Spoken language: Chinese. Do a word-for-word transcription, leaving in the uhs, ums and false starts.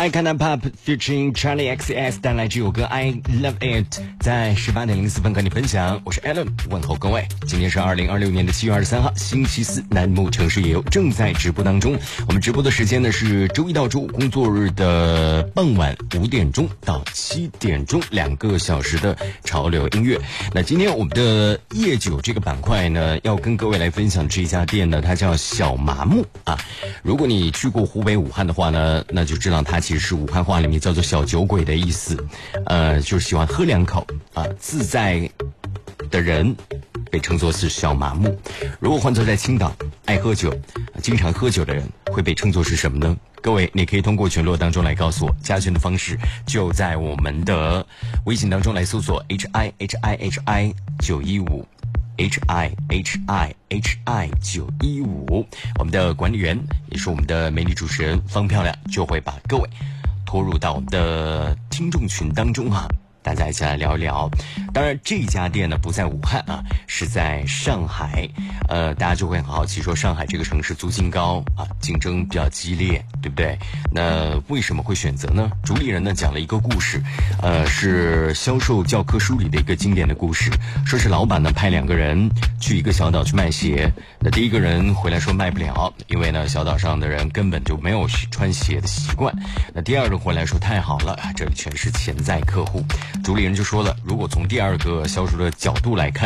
I Can Pop featuring Charlie X S 带来这首歌 I Love It， 在十八点零四分跟你分享。我是 Alan， 问候各位。今天是二零二六年的七月二十三号，星期四，南木城市也有正在直播当中。我们直播的时间呢是周一到周五工作日的傍晚五点钟到七点钟，两个小时的潮流音乐。那今天我们的夜酒这个板块呢，要跟各位来分享这家店呢，它叫小麻木啊。如果你去过湖北武汉的话呢，那就知道它其实是武汉话里面叫做小酒鬼的意思，呃，就是喜欢喝两口啊，自在的人被称作是小麻木。如果换作在青岛，爱喝酒、经常喝酒的人会被称作是什么呢？各位，你可以通过群落当中来告诉我，加群的方式就在我们的微信当中来搜索 H I H I H I 九一五。H I H I H I 九一五，我们的管理员也是我们的美丽主持人方漂亮，就会把各位拖入到我们的听众群当中哈、啊，大家一起来聊一聊。当然，这家店呢不在武汉啊，是在上海。呃，大家就会很好奇说，上海这个城市租金高啊，竞争比较激烈，对不对？那为什么会选择呢？主理人呢讲了一个故事，呃，是销售教科书里的一个经典的故事，说是老板呢派两个人去一个小岛去卖鞋，那第一个人回来说卖不了，因为呢小岛上的人根本就没有穿鞋的习惯。那第二个回来说太好了，这里全是潜在客户。主理人就说了，如果从第二个销售的角度来看